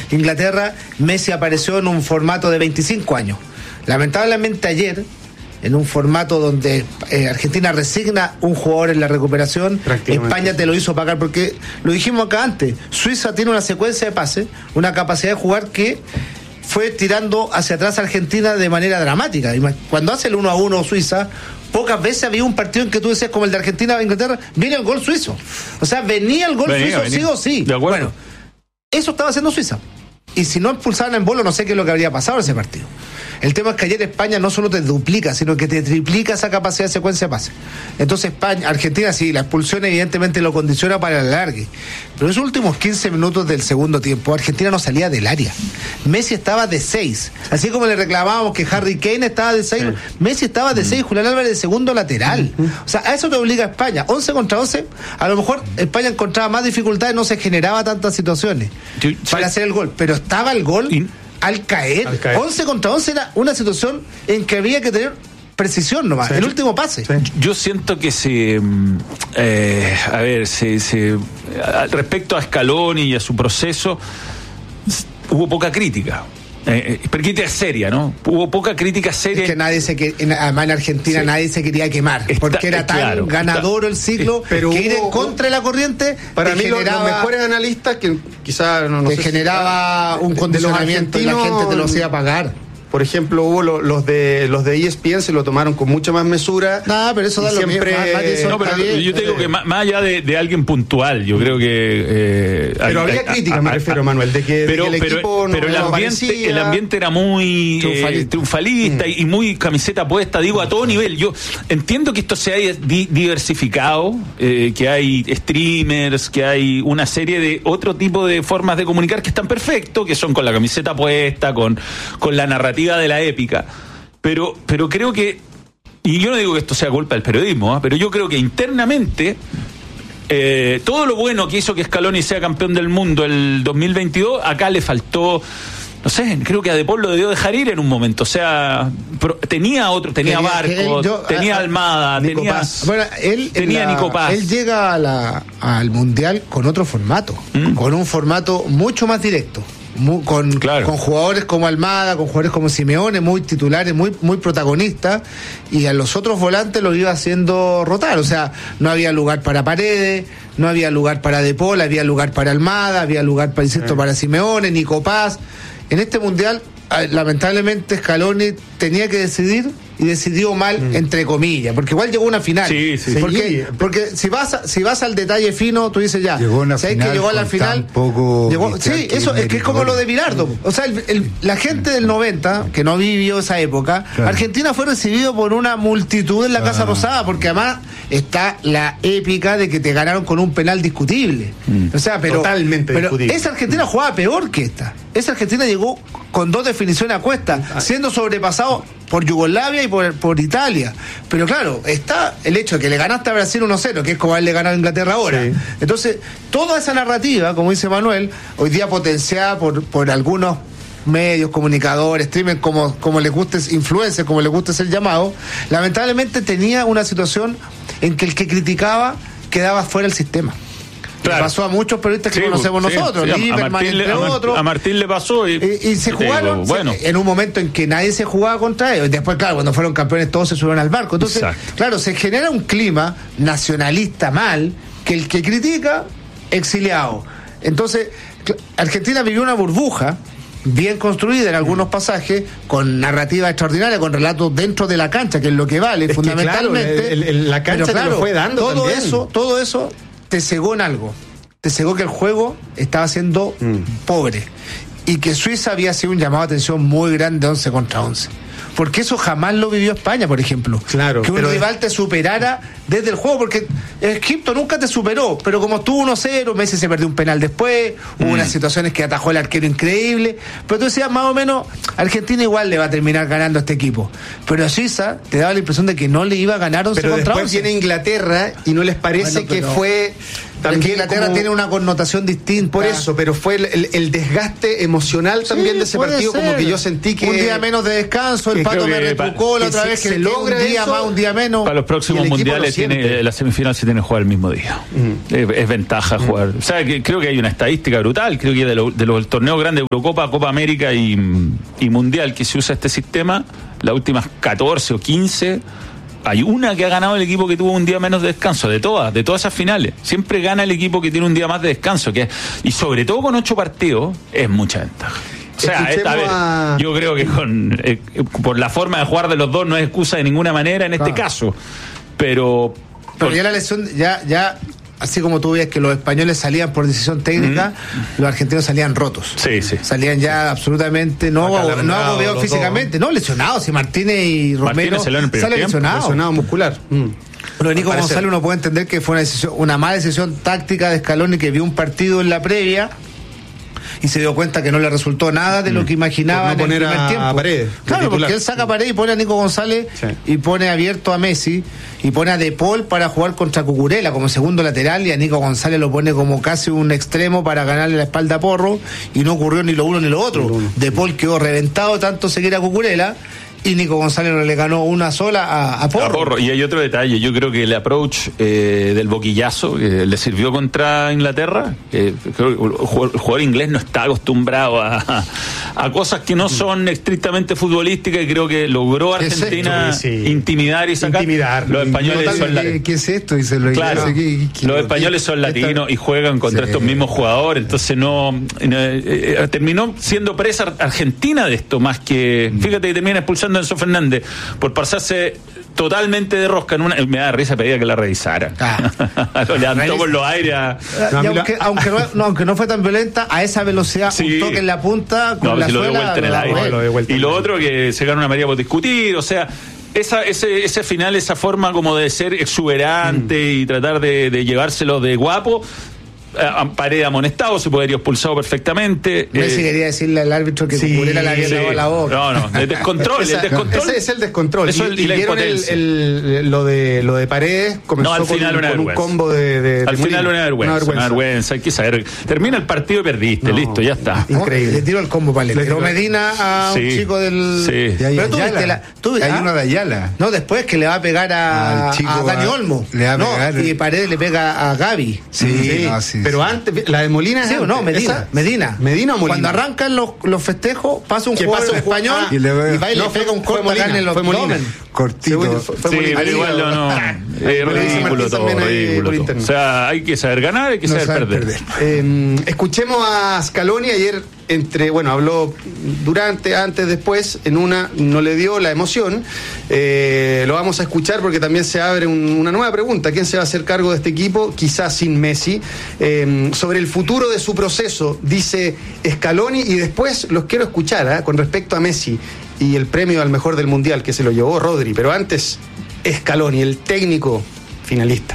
Inglaterra, Messi apareció en un formato de 25 años. Lamentablemente ayer, en un formato donde Argentina resigna un jugador en la recuperación, España te lo hizo pagar, porque lo dijimos acá antes, Suiza tiene una secuencia de pases, una capacidad de jugar que fue tirando hacia atrás a Argentina de manera dramática. Y cuando hace el 1-1 Suiza, pocas veces había un partido en que tú decías, como el de Argentina a Inglaterra, viene el gol suizo. O sea, venía el gol suizo sí o sí. Bueno, eso estaba haciendo Suiza. Y si no expulsaban en Bolo, no sé qué es lo que habría pasado en ese partido. El tema es que ayer España no solo te duplica, sino que te triplica esa capacidad de secuencia de pase. Entonces Argentina sí, la expulsión evidentemente lo condiciona para el alargue. Pero en esos últimos 15 minutos del segundo tiempo, Argentina no salía del área. Messi estaba de 6. Así como le reclamábamos que Harry Kane estaba de 6, Messi estaba de 6, Julián Álvarez de segundo lateral. O sea, a eso te obliga España. 11 contra 11, a lo mejor España encontraba más dificultades, no se generaba tantas situaciones para hacer el gol. Pero estaba el gol al caer. 11 contra 11 era una situación en que había que tener precisión nomás, el último pase. Yo siento que respecto a Scaloni y a su proceso, hubo poca crítica. Crítica seria, ¿no? Hubo poca crítica seria. Es que además en Argentina nadie se quería quemar, porque era tan ganador el ciclo, pero que ir en contra de la corriente para mí los mejores analistas que quizás no sé generaba un condicionamiento y la gente te lo hacía pagar. Por ejemplo, hubo los de ESPN se lo tomaron con mucha más mesura. No, pero eso da siempre. Yo te digo que más allá de alguien puntual, yo creo que. Pero había crítica, me refiero, Manuel, de que el equipo no el ambiente era muy triunfalista y muy camiseta puesta, digo, a todo nivel. Yo entiendo que esto se haya diversificado, que hay streamers, que hay una serie de otro tipo de formas de comunicar que están perfectos, que son con la camiseta puesta, con la narrativa de la épica, pero creo que, y yo no digo que esto sea culpa del periodismo, pero yo creo que internamente todo lo bueno que hizo que Scaloni sea campeón del mundo el 2022, acá le faltó, no sé, creo que a De Paul lo debió dejar ir en un momento. O sea, tenía Barcos, tenía Almada, tenía Nico Paz. Él llega al Mundial con otro formato, con un formato mucho más directo. Con jugadores como Almada, con jugadores como Simeone, muy titulares, muy protagonistas, y a los otros volantes los iba haciendo rotar. O sea, no había lugar para Paredes, no había lugar para De Paul, había lugar para Almada, había lugar para Simeone, Nico Paz. En este Mundial, lamentablemente, Scaloni tenía que decidir, y decidió mal, entre comillas, porque igual llegó una final. Porque si vas al detalle fino, tú dices ya, llegó una final, que llegó a la final, eso es que es como lo de Bilardo. O sea, la gente del 90 que no vivió esa época, Argentina fue recibido por una multitud en la Casa Rosada, porque además está la épica de que te ganaron con un penal discutible. O sea, totalmente discutible. Esa Argentina jugaba peor que esta. Esa Argentina llegó con 2 definiciones a cuesta, siendo sobrepasado por Yugoslavia y por Italia. Pero claro, está el hecho de que le ganaste a Brasil 1-0, que es como haberle ganado a Inglaterra ahora. Entonces, toda esa narrativa, como dice Manuel, hoy día potenciada por algunos medios, comunicadores, streamers, como les guste, influencers, como les guste ser llamado, lamentablemente tenía una situación en que el que criticaba quedaba fuera del sistema. Claro. Pasó a muchos periodistas que conocemos nosotros, a Martín le pasó y se jugaron en un momento en que nadie se jugaba contra ellos. Después, claro, cuando fueron campeones todos se subieron al barco. Entonces, claro, se genera un clima nacionalista mal, que el que critica, exiliado. Entonces, Argentina vivió una burbuja bien construida en algunos pasajes, con narrativa extraordinaria, con relatos dentro de la cancha, que es lo que vale, fundamentalmente. La cancha te lo fue dando todo eso te cegó en algo. Te cegó que el juego estaba siendo pobre, y que Suiza había sido un llamado de atención muy grande 11 contra 11. Porque eso jamás lo vivió España, por ejemplo. Claro, que un rival te superara desde el juego, porque Egipto nunca te superó, pero como estuvo 1-0, Messi se perdió un penal después, hubo unas situaciones que atajó el arquero increíble, pero tú decías, más o menos, Argentina igual le va a terminar ganando a este equipo. Pero a Suiza te daba la impresión de que no le iba a ganar 11 contra 11. Pero después viene Inglaterra y no les parece que fue... También Inglaterra tiene una connotación distinta. Por eso, pero fue el desgaste emocional también de ese partido, como que yo sentí que... Un día menos de descanso, el Pato me retrucó la otra vez, que se logra un día más, un día menos. Para los próximos mundiales la semifinal se tiene que jugar el mismo día. Es ventaja jugar. O sea, que creo que hay una estadística brutal. Creo que de los torneos grandes, Eurocopa, Copa América y Mundial, que se usa este sistema, las últimas 14 o 15, hay una que ha ganado el equipo que tuvo un día menos de descanso, de todas esas finales. Siempre gana el equipo que tiene un día más de descanso, y sobre todo con 8 partidos, es mucha ventaja. O sea, yo creo que por la forma de jugar de los dos no es excusa de ninguna manera en este caso. Pero ya la lesión, ya así como tú veías que los españoles salían por decisión técnica, los argentinos salían rotos. Sí. Salían ya absolutamente no agobiados físicamente, lesionados. Y Martínez y Romero salen lesionados. Lesionado muscular. Pero Nico González, uno puede entender que fue una mala decisión táctica de Scaloni, que vio un partido en la previa y se dio cuenta que no le resultó nada de lo que imaginaba en el primer tiempo. A Paredes, claro, porque él saca a Paredes y pone a Nico González y pone abierto a Messi y pone a De Paul para jugar contra Cucurella como segundo lateral, y a Nico González lo pone como casi un extremo para ganarle la espalda a Porro, y no ocurrió ni lo uno ni lo otro. De Paul quedó reventado tanto seguir a Cucurella, y Nico González le ganó una sola a Porro. Y hay otro detalle, yo creo que el approach del boquillazo le sirvió contra Inglaterra. Creo que el jugador inglés no está acostumbrado a cosas que no son estrictamente futbolísticas, y creo que logró Argentina intimidar y sacar. Los españoles son ¿qué es esto? Los españoles son latinos y juegan contra estos mismos jugadores, entonces terminó siendo presa Argentina de esto, más que, fíjate que termina expulsando a Enzo Fernández por pasarse totalmente de rosca en una. Me da risa, pedía que la revisara. Lo levantó por los aires. Aunque no fue tan violenta, a esa velocidad, un toque en la punta con la suela. Y lo otro, que se gana una María por discutir, o sea. Ese final, esa forma como de ser exuberante y tratar de llevárselo de guapo. Paredes amonestado, se podría expulsado perfectamente. Messi quería decirle al árbitro que Cucurella le había lavado la boca. El descontrol. Ese es el descontrol. Y la impotencia. Lo de Paredes comenzó al final con un combo de al final una vergüenza. Hay que saber. Termina el partido y perdiste, listo, ya está. Increíble. Le tiró el combo para Pero Medina a un chico del. Sí. Pero tú viste hay uno de Ayala. No, después que le va a pegar a Dani Olmo. Le va a pegar. Y Paredes le pega a Gaby. Sí. Pero antes, la de Molina. Sí, Medina. Medina o Molina. Cuando arrancan los festejos, pasa un jugador español y va y le pega un corte acá en el abdomen. Cortito. Pero igual no. Es ridículo todo. O sea, hay que saber ganar, hay que saber perder. Escuchemos a Scaloni ayer. Habló antes, después, en una no le dio la emoción. Lo vamos a escuchar porque también se abre una nueva pregunta. ¿Quién se va a hacer cargo de este equipo? Quizás sin Messi. Sobre el futuro de su proceso, dice Scaloni, y después los quiero escuchar con respecto a Messi y el premio al mejor del Mundial que se lo llevó Rodri. Pero antes, Scaloni, el técnico finalista.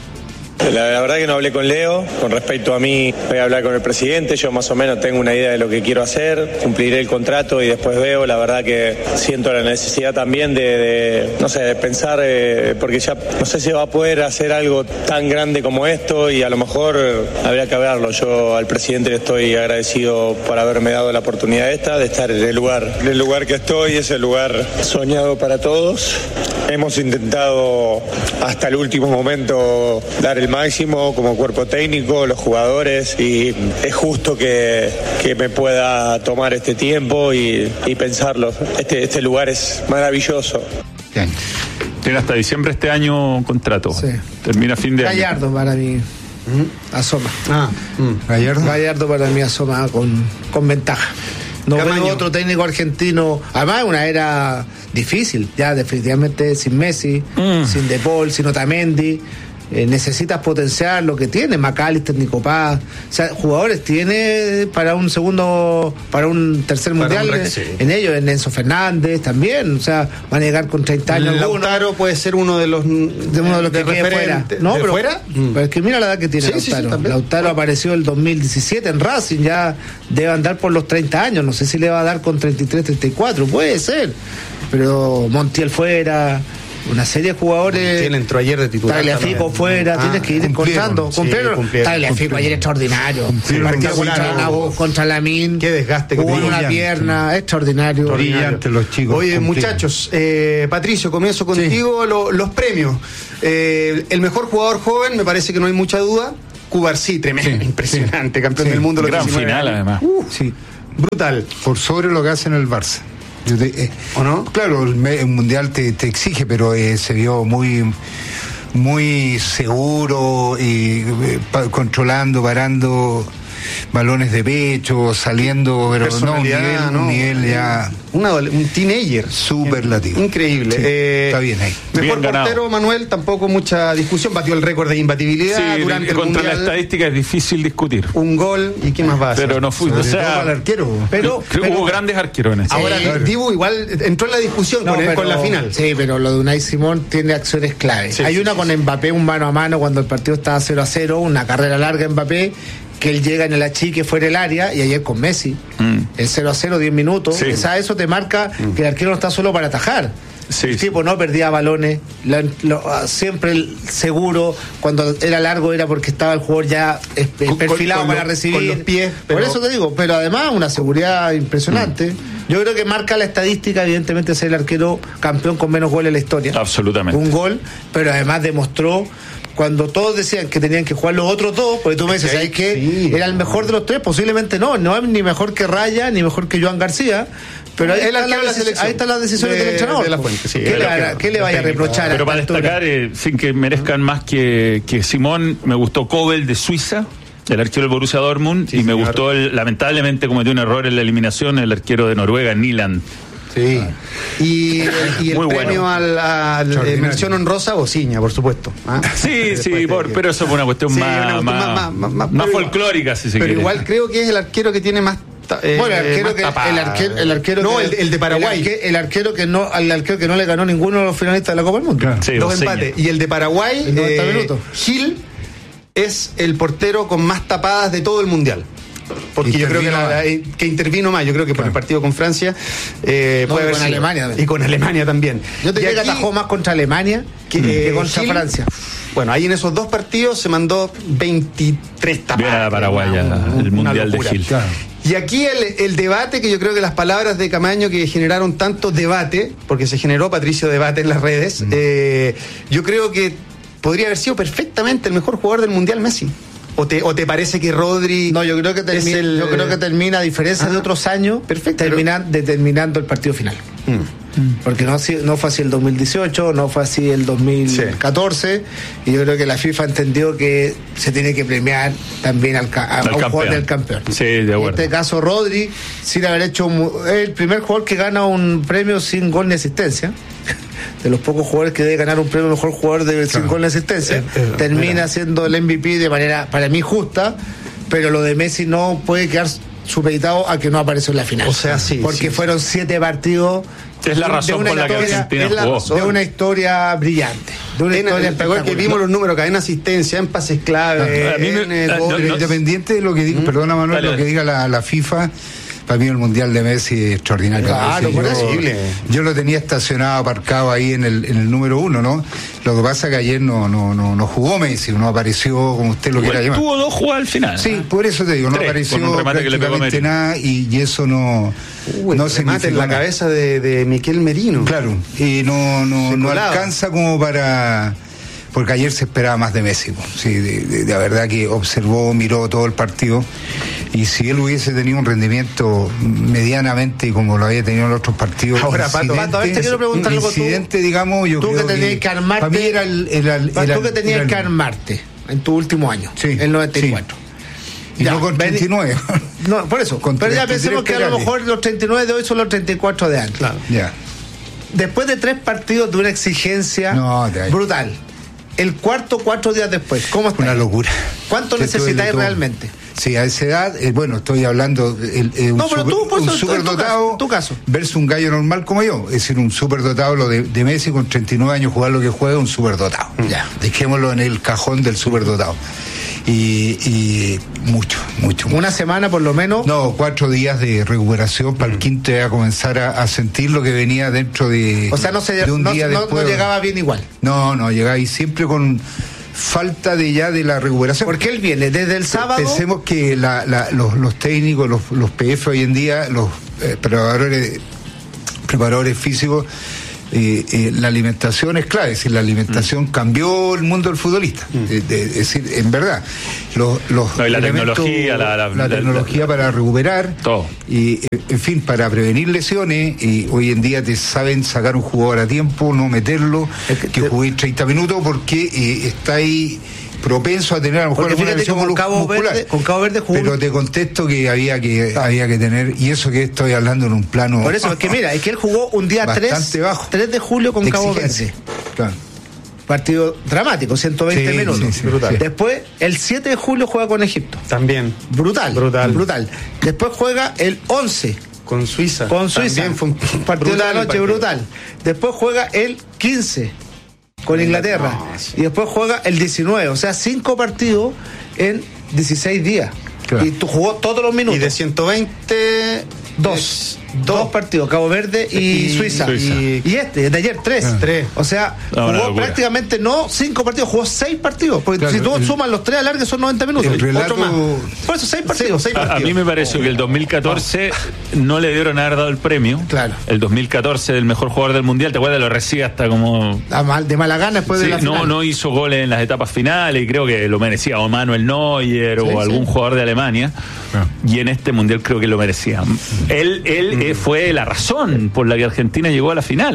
La verdad que no hablé con Leo. Con respecto a mí, voy a hablar con el presidente. Yo más o menos tengo una idea de lo que quiero hacer. Cumpliré el contrato y después veo. La verdad que siento la necesidad también de pensar, porque ya no sé si va a poder hacer algo tan grande como esto, y a lo mejor habría que hablarlo. Yo al presidente le estoy agradecido por haberme dado la oportunidad de estar en el lugar que estoy. Es el lugar soñado para todos. Hemos intentado hasta el último momento dar el máximo como cuerpo técnico, los jugadores, y es justo que me pueda tomar este tiempo y pensarlo. Este lugar es maravilloso. Bien. Tiene hasta diciembre este año contrato. Sí. Termina fin de año. Gallardo para mí asoma. Gallardo para mí asoma con ventaja. No veo otro técnico argentino. Además, una era difícil, ya definitivamente sin Messi, sin De Paul, sin Otamendi. Necesitas potenciar lo que tiene McAllister, Nico Paz, o sea, jugadores tiene para un tercer mundial en ellos, en Enzo Fernández también, o sea, van a llegar con 30 años. Lautaro puede ser uno de los que quede fuera. No, pero fuera. Pero es que mira la edad que tiene Lautaro. Lautaro apareció el 2017 en Racing, ya debe andar por los 30 años, no sé si le va a dar con 33, 34, puede ser, pero Montiel fuera. una serie de jugadores. Él entró ayer de titular. Tagliafico fuera, tienes que ir encontrando. Cumplieron. Tagliafico ayer extraordinario. Partido contra Lamín. Qué desgaste que jugó en una pierna, extraordinario. Brillante los chicos. Oye, muchachos, Patricio, comienzo contigo. Los premios. El mejor jugador joven, me parece que no hay mucha duda. Cubarsí, tremendo, impresionante, campeón del mundo. Gran final, además. Brutal. Por sobre lo que hace en el Barça. ¿O no? Claro, el mundial te exige, pero se vio muy seguro y controlando, parando balones de pecho, saliendo, pero no un nivel ya un teenager superlativo. Increíble. Sí, está bien ahí. Mejor portero, Manuel, tampoco mucha discusión, batió el récord de imbatibilidad durante el contra mundial. la estadística es difícil discutir. Un gol, ¿y qué más va a hacer? Pero no fue, al arquero. Pero hubo grandes arqueros en eso. Ahora, Dibu igual entró en la discusión con la final. Sí, pero lo de Unai Simón tiene acciones clave. Hay una con Mbappé, un mano a mano cuando el partido estaba 0-0, una carrera larga Mbappé, que él llega en el achique fuera del área, y ayer con Messi, el 0-0, 10 minutos, eso te marca que el arquero no está solo para atajar. El tipo no perdía balones, siempre seguro, cuando era largo era porque estaba el jugador ya perfilado para recibir. Con los pies. Por eso te digo, pero además una seguridad impresionante. Yo creo que marca la estadística, evidentemente, ser el arquero campeón con menos goles en la historia. Absolutamente. Un gol, pero además demostró, cuando todos decían que tenían que jugar los otros dos, porque tú me dices, ¿sabes qué? Sí. Era el mejor de los tres, posiblemente no es ni mejor que Raya, ni mejor que Joan García, pero ahí están las decisiones del entrenador. De la Fuente, sí, ¿Qué le vaya a reprochar? Pero para destacar, sin que merezcan más que Simón, me gustó Kobel de Suiza, el arquero del Borussia Dortmund, y me gustó, lamentablemente cometió un error en la eliminación, el arquero de Noruega, Nyland. Sí. Y el premio a la mención honrosa, Bociña, por supuesto. Sí, pero eso fue una cuestión más folclórica, si se quiere. Pero igual creo que es el arquero que tiene más. El arquero no, el de Paraguay. El arquero que no le ganó ninguno de los finalistas de la Copa del Mundo. Sí, dos empates. Y el de Paraguay, 90 minutos. Gil es el portero con más tapadas de todo el mundial. Porque yo creo que intervino más. Yo creo que por el partido con Francia puede haber con Alemania también. Y con Alemania también. Yo te diría que atajó más contra Alemania que contra Gil, Francia. Bueno, ahí en esos dos partidos se mandó 23 tapadas. Bien a la Paraguay, el mundial de Gil. Claro. Y aquí el debate, que yo creo que las palabras de Camaño que generaron tanto debate, porque se generó, Patricio, debate en las redes, yo creo que podría haber sido perfectamente el mejor jugador del mundial, Messi. ¿O te parece que Rodri? No, yo creo que termina, a diferencia de otros años, determinando el partido final. Porque no fue así el 2018, no fue así el 2014, y yo creo que la FIFA entendió que se tiene que premiar también a un jugador del campeón. Sí, de acuerdo. En este caso, Rodri, sin haber hecho el primer jugador que gana un premio sin gol ni asistencia. De los pocos jugadores que debe ganar un premio mejor jugador sin gol ni asistencia, termina siendo el MVP de manera, para mí, justa, pero lo de Messi no puede quedar supeditado a que no apareció en la final. O sea, porque fueron 7 partidos. Es la razón por la que Argentina jugó. De una historia brillante. De una historia espectacular. Que vimos los números, que hay en asistencia, en pases clave, independiente de lo que diga, perdona Manuel, lo que diga la FIFA. Para mí el mundial de Messi es extraordinario. Claro, yo lo tenía estacionado, aparcado ahí en el número 1, ¿no? Lo que pasa es que ayer no jugó Messi, no apareció, como usted lo quiera llamar. Tuvo 2 jugadas al final. Sí, por eso te digo, no apareció prácticamente nada, y eso no se en la cabeza de Miquel Merino. Claro, y no alcanza como para... Porque ayer se esperaba más de Messi. Sí, de verdad que observó, miró todo el partido, y si él hubiese tenido un rendimiento medianamente como lo había tenido en los otros partidos. Ahora, Pato, a ver, te quiero preguntar algo. Digamos, yo tú creo que tenías que armarte. Para mí era tú que tenías que armarte en tu último año, el 94. Sí. Y no con 39. No, por eso. Pero ya pensemos que a lo mejor los 39 de hoy son los 34 de antes. Claro. Ya. Después de 3 partidos de una exigencia brutal. El cuarto, 4 días después, ¿cómo está? Una locura. ¿Cuánto necesitáis realmente? Sí, a esa edad, estoy hablando un superdotado tu caso versus un gallo normal como yo, es decir, un superdotado, lo de Messi con 39 años jugar lo que juega, un superdotado. Ya, dejémoslo en el cajón del superdotado. y mucho. ¿Una semana por lo menos? No, 4 días de recuperación para el quinto a comenzar a sentir lo que venía dentro de. O sea, no llegaba bien igual. No, llegaba y siempre con falta de la recuperación. Porque él viene desde el sábado. Pensemos que los técnicos, los PF hoy en día, los preparadores físicos, la alimentación es clave. Es decir, la alimentación cambió el mundo del futbolista. Es decir, en verdad, la tecnología, la tecnología para recuperar todo. Y en fin, para prevenir lesiones. Y hoy en día te saben sacar un jugador a tiempo, no meterlo, que juegue 30 minutos porque está ahí propenso a tener a lo mejor alguna lesión muscular. Con Cabo Verde jugó. Pero te contesto que había que tener, y eso que estoy hablando en un plano. Por eso, es que mira, es que él jugó un día 3 de julio con Cabo Verde. Claro. Partido dramático, 120 minutos. Sí, brutal. Después, el 7 de julio juega con Egipto. También. Brutal. Después juega el 11. Con Suiza. También fue un partido de la noche brutal. Después juega el 15. Con Inglaterra. Y después juega el 19. O sea, 5 partidos en 16 días. Claro. Y tú jugó todos los minutos. Y de 120... Dos partidos, Cabo Verde y Suiza. Y de ayer 3. O sea, jugó prácticamente 5 partidos, jugó 6 partidos. Porque si tú sumas los 3 alargues son 90 minutos. Otro más. Por eso 6 partidos. A mí me pareció que el 2014 no le dieron haber dado el premio. Claro. El 2014 del mejor jugador del mundial, ¿te acuerdas? Lo recibe hasta como. De mala gana después de la final. No hizo goles en las etapas finales y creo que lo merecía o Manuel Neuer o algún jugador de Alemania. Y en este mundial creo que lo merecía. Él fue la razón por la que Argentina llegó a la final.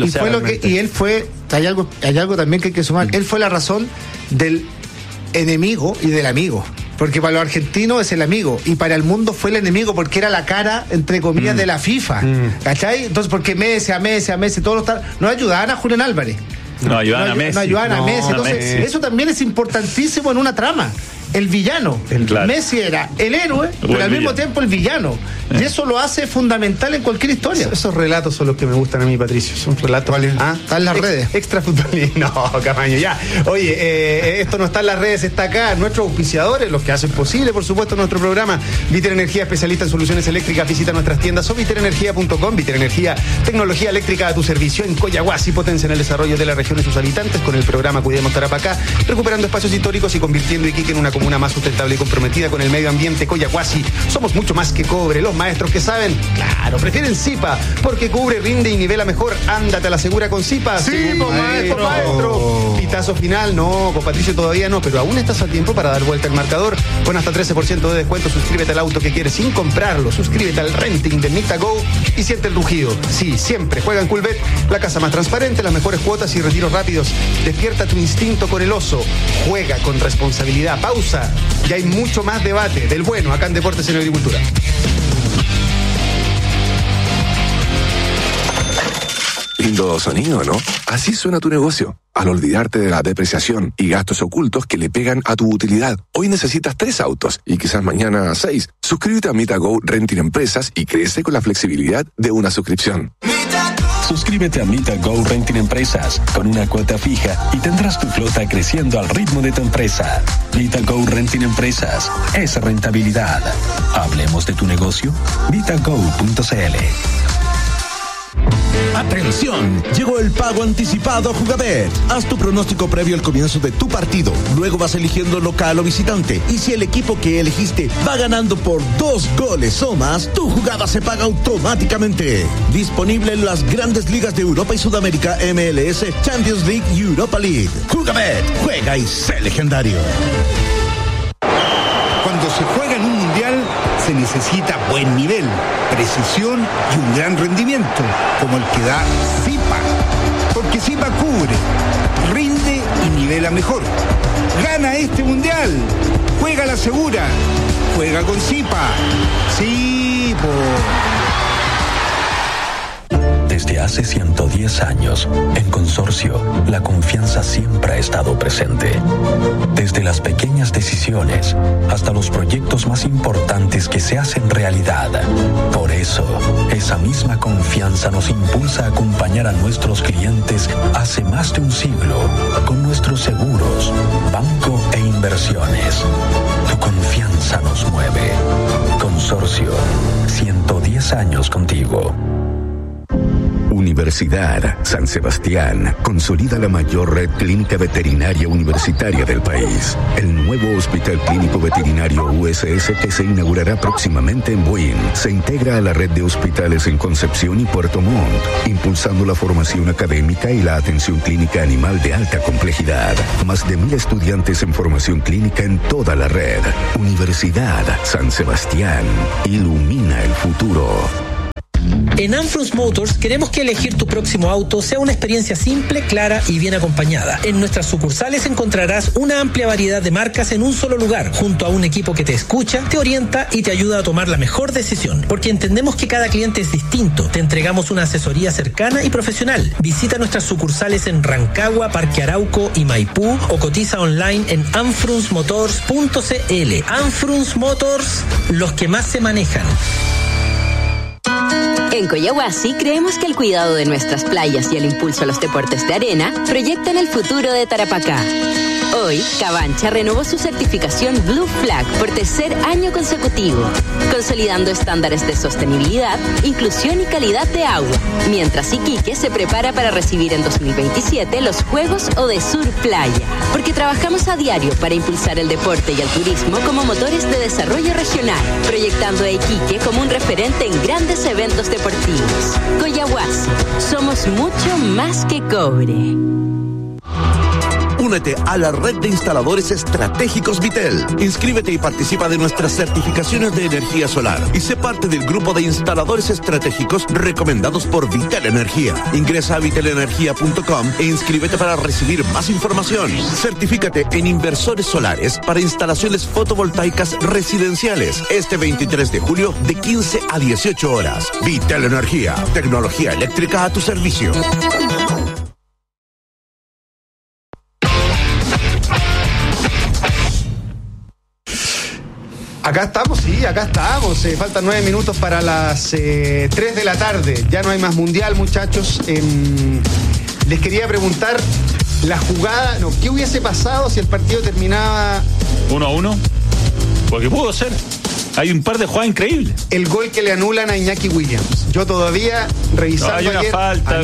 Hay algo también que hay que sumar. Él fue la razón del enemigo y del amigo. Porque para los argentinos es el amigo y para el mundo fue el enemigo porque era la cara, entre comillas, de la FIFA. ¿Cachai? Entonces, porque Messi, todos no ayudaban a Julián Álvarez. No ayudaban a Messi. No ayudaban a Messi. Entonces, eso también es importantísimo en una trama. El villano. Claro. Messi era el héroe, pero al mismo tiempo el villano. Y eso lo hace fundamental en cualquier historia. Esos relatos son los que me gustan a mí, Patricio. Son relatos. Están en las redes. Extra fútbol. No, Camaño, ya. Oye, esto no está en las redes, está acá. Nuestros auspiciadores, los que hacen posible, por supuesto, nuestro programa. Viter Energía, especialista en soluciones eléctricas. Visita nuestras tiendas o viterenergia.com. Viter Energía, tecnología eléctrica a tu servicio en Coyahuasi. Potencia en el desarrollo de la región y sus habitantes con el programa Cuidemos Tarapacá, recuperando espacios históricos y convirtiendo Iquique en una comuna más sustentable y comprometida con el medio ambiente. Coyahuasi, somos mucho más que cobre. Los maestros que saben, claro, prefieren Zipa, porque cubre, rinde y nivela mejor. Ándate a la segura con Zipa. Sí, maestro. Pitazo final, no, con Patricio todavía no, pero aún estás a tiempo para dar vuelta al marcador. Con hasta 13% de descuento, suscríbete al auto que quieres sin comprarlo. Suscríbete al renting de MitaGo y siente el rugido. Sí, siempre juega en Coolbet, la casa más transparente, las mejores cuotas y retiros rápidos. Despierta tu instinto coreloso. Juega con responsabilidad. Pausa. Y hay mucho más debate del bueno acá en Deportes en Agricultura. Lindo sonido, ¿no? Así suena tu negocio. Al olvidarte de la depreciación y gastos ocultos que le pegan a tu utilidad. Hoy necesitas 3 autos y quizás mañana 6. Suscríbete a MitaGo Renting Empresas y crece con la flexibilidad de una suscripción. Suscríbete a MitaGo Renting Empresas con una cuota fija y tendrás tu flota creciendo al ritmo de tu empresa. MitaGo Renting Empresas es rentabilidad. Hablemos de tu negocio. MitaGo.cl. ¡Atención! Llegó el pago anticipado a Jugabet. Haz tu pronóstico previo al comienzo de tu partido. Luego vas eligiendo local o visitante. Y si el equipo que elegiste va ganando por 2 goles o más, tu jugada se paga automáticamente. Disponible en las grandes ligas de Europa y Sudamérica, MLS, Champions League y Europa League. Jugabet, juega y sé legendario. Cuando se juega en un mundial, se necesita buen nivel, precisión y un gran rendimiento, como el que da Zipa. Porque Zipa cubre, rinde y nivela mejor. Gana este mundial, juega la segura, juega con Zipa. Zipo. Desde hace 110 años, en Consorcio, la confianza siempre ha estado presente. Desde las pequeñas decisiones hasta los proyectos más importantes que se hacen realidad. Por eso, es esa misma confianza nos impulsa a acompañar a nuestros clientes hace más de un siglo con nuestros seguros, banco e inversiones. Tu confianza nos mueve. Consorcio, 110 años contigo. Universidad San Sebastián consolida la mayor red clínica veterinaria universitaria del país. El nuevo Hospital Clínico Veterinario USS, que se inaugurará próximamente en Buin, se integra a la red de hospitales en Concepción y Puerto Montt, impulsando la formación académica y la atención clínica animal de alta complejidad. Más de 1,000 estudiantes en formación clínica en toda la red. Universidad San Sebastián ilumina el futuro. En Anfrunz Motors queremos que elegir tu próximo auto sea una experiencia simple, clara y bien acompañada. En nuestras sucursales encontrarás una amplia variedad de marcas en un solo lugar, junto a un equipo que te escucha, te orienta y te ayuda a tomar la mejor decisión. Porque entendemos que cada cliente es distinto. Te entregamos una asesoría cercana y profesional. Visita nuestras sucursales en Rancagua, Parque Arauco y Maipú o cotiza online en anfrunzmotors.cl. Anfrunz Motors, los que más se manejan. En Coyahuasi creemos que el cuidado de nuestras playas y el impulso a los deportes de arena proyectan el futuro de Tarapacá. Hoy, Cabancha renovó su certificación Blue Flag por tercer año consecutivo, consolidando estándares de sostenibilidad, inclusión y calidad de agua, mientras Iquique se prepara para recibir en 2027 los Juegos Odesur Playa, porque trabajamos a diario para impulsar el deporte y el turismo como motores de desarrollo regional, proyectando a Iquique como un referente en grandes eventos deportivos. Coyahuasi, somos mucho más que cobre. Únete a la red de instaladores estratégicos Vitel. Inscríbete y participa de nuestras certificaciones de energía solar y sé parte del grupo de instaladores estratégicos recomendados por Vitel Energía. Ingresa a vitelenergia.com e inscríbete para recibir más información. Certifícate en inversores solares para instalaciones fotovoltaicas residenciales este 23 de julio de 15 a 18 horas. Vitel Energía, tecnología eléctrica a tu servicio. Acá estamos. Faltan 9 minutos para las 3 de la tarde. Ya no hay más mundial, muchachos. Les quería preguntar la jugada. ¿Qué hubiese pasado si el partido terminaba 1-1? Porque pudo ser. Hay un par de jugadas increíbles. El gol que le anulan a Iñaki Williams. Yo todavía revisando hay una ayer falta.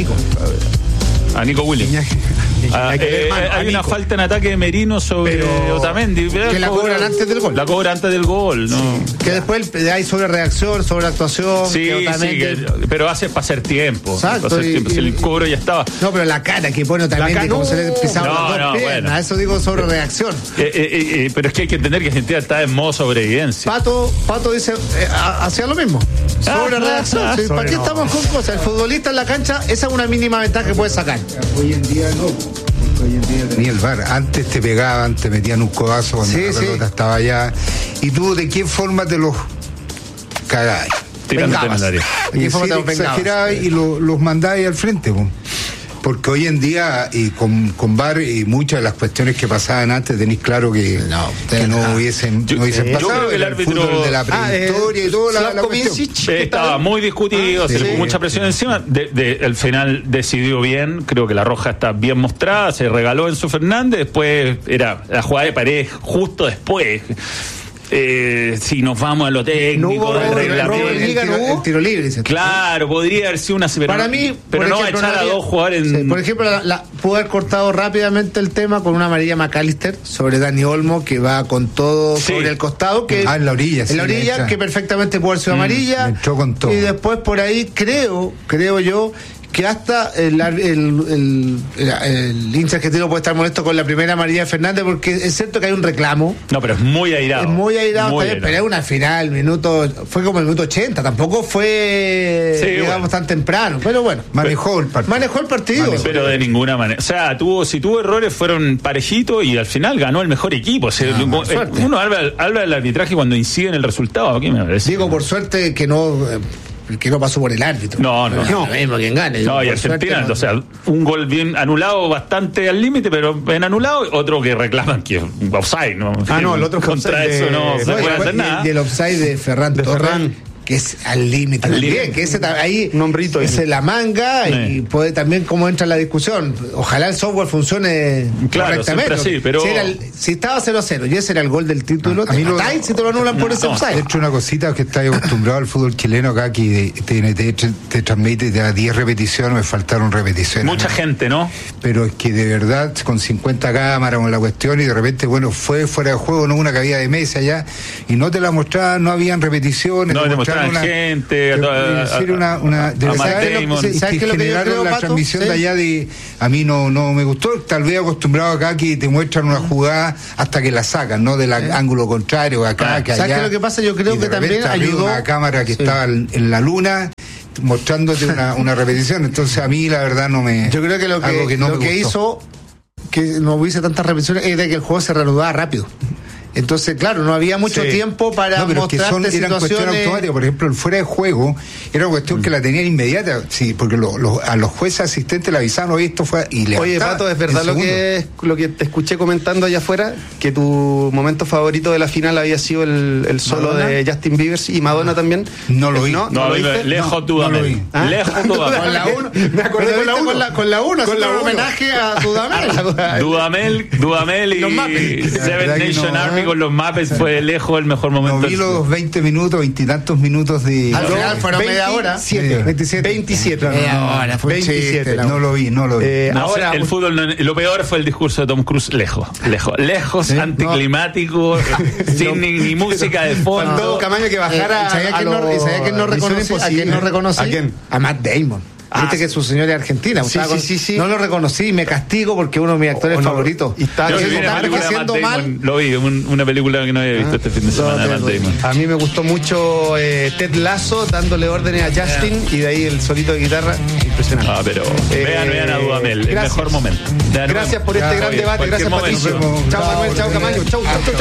A Nico Williams. Hay una falta en ataque de Merino sobre Otamendi. Que la cobran antes del gol. La cobra antes del gol, ¿no? Sí. Que después hay sobre reacción, sobre actuación. Sí, pero hace para hacer tiempo. Exacto. Si el cobro ya estaba. No, pero la cara que pone Otamendi, como se le pisaban las dos piernas. Bueno. Eso digo sobre reacción. Pero es que hay que entender que Argentina está en modo sobrevivencia. Pato dice, hacía lo mismo. Sobre reacción. ¿Para qué estamos con cosas? El futbolista en la cancha, esa es una mínima ventaja que puede sacar. Hoy en día no. Hoy en día tenía el VAR. Antes te pegaban, te metían un codazo cuando la pelota estaba allá. ¿Y tú de qué forma te los cagabas? Tirándote en el área. Exagerabas y los mandabas al frente, pues. Porque hoy en día, y con VAR y muchas de las cuestiones que pasaban antes, tenéis claro que no hubiesen pasado. Yo creo que el árbitro de la prehistoria y toda la cuestión. Estaba muy discutido, se le puso mucha presión encima. El final decidió bien, creo que la roja está bien mostrada, se regaló Enzo Fernández, después era la jugada de Paredes justo después. Si nos vamos a lo técnico del reglamento, el tiro libre, dice. Claro, podría haber sido una para mí, pero no va a echar a dos jugadores por ejemplo, pudo haber cortado rápidamente el tema con una amarilla McAllister sobre Dani Olmo, que va con todo sobre el costado, que en la orilla, que perfectamente puede ser amarilla, entró con todo. Y después por ahí creo yo que hasta el hincha argentino puede estar molesto con la primera amarilla de Fernández, porque es cierto que hay un reclamo. No, pero es muy airado. Pero es una final, fue como el minuto 80, tampoco fue, tan temprano, pero bueno. Manejó el partido. Pero de ninguna manera. O sea, si tuvo errores, fueron parejitos y al final ganó el mejor equipo. Uno habla del arbitraje cuando incide en el resultado. ¿Qué me parece? Digo, por suerte que no pasó por el árbitro. No. Lo mismo quien gane. No, y Argentina, o sea, un gol bien anulado, bastante al límite, pero bien anulado, otro que reclaman que es offside, ¿no? El otro contra offside eso no se puede hacer nada. Y el offside de Ferran Torres. que es al límite también, que ese ahí un hombrito ese la manga y puede también como entra en la discusión. Ojalá el software funcione correctamente. Así, pero si estaba 0-0 y ese era el gol del título, si te lo anulan por ese offside. De hecho, una cosita que está acostumbrado al fútbol chileno acá, que TNT te transmite, te da 10 repeticiones, me faltaron repeticiones. Mucha gente, ¿no? Pero es que de verdad, con 50 cámaras con la cuestión, y de repente, fue fuera de juego, no una cabida de Messi allá, y no te la mostraban, no habían repeticiones. No, te mostraban gente, ¿sabes qué lo que generaron la transmisión de allá a mí no me gustó, tal vez acostumbrado acá que te muestran una jugada hasta que la sacan, no del ángulo contrario acá, que allá. ¿Sabes qué lo que pasa? Yo creo que también ayudó una cámara que estaba en la luna mostrándote una repetición, entonces a mí la verdad no me... Yo creo que lo que hizo que no hubiese tantas repeticiones es de que el juego se reanudaba rápido. Entonces, claro, no había mucho tiempo para mostrarte eran cuestiones automáticas. Por ejemplo, el fuera de juego era una cuestión que la tenían inmediata, sí, porque a los jueces asistentes le avisaban, oye, esto fue... Oye, Pato, ¿es verdad lo que te escuché comentando allá afuera? Que tu momento favorito de la final había sido el solo ¿Madonna? De Justin Bieber y Madonna también. No lo vi. ¿No lo viste? Lejos Dudamel. Lejos Dudamel. Con la 1. Me acordé con la 1. Con la homenaje a Dudamel. Dudamel y Seven Nation Army con los Muppets fue lejos el mejor momento. No vi los 20 minutos, 20 y tantos minutos de... Al final fueron media hora. 27. Ahora fue 27. No lo vi. Ahora el fútbol, lo peor fue el discurso de Tom Cruise, lejos, anticlimático, sin ni música de fondo. Faltó Camaño que bajara. ¿Sabía quién no reconocí? ¿A quién? A Matt Damon. Viste que su señora es argentina. Sí. No lo reconocí, me castigo porque uno de mis actores favoritos. Y está envejeciendo mal. Lo vi, una película que no había visto este fin de semana de Matt Damon. A mí me gustó mucho Ted Lasso dándole órdenes a Justin y de ahí el solito de guitarra. Impresionante. Pero vean a Dudamel, el mejor momento. Gracias por este gran debate. Gracias, Patricio. Chao, Manuel. Chao, Camaño. Chau.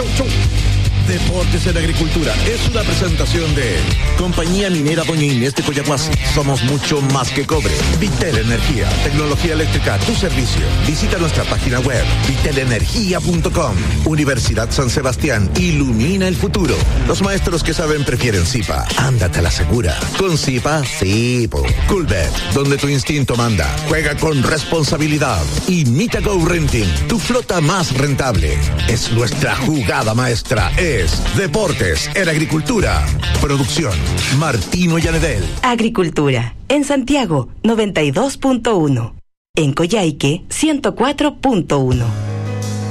Deportes en Agricultura es una presentación de Compañía Minera Doña Inés de Coyahuasi. Somos mucho más que cobre. Vitel Energía, tecnología eléctrica a tu servicio. Visita nuestra página web vitelenergia.com. Universidad San Sebastián, ilumina el futuro. Los maestros que saben prefieren Zipa. Ándate a la segura. Con Zipa, sí. Coolbet, donde tu instinto manda. Juega con responsabilidad. Y Mitago Renting, tu flota más rentable. Es nuestra jugada maestra. Deportes en Agricultura. Producción Martino Llanedel. Agricultura. En Santiago, 92.1. En Coyhaique, 104.1.